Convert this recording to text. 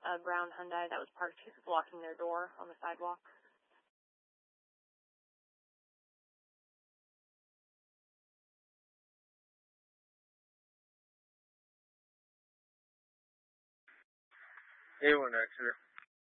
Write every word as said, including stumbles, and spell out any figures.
a brown Hyundai that was parked blocking their door on the sidewalk. A one Exeter.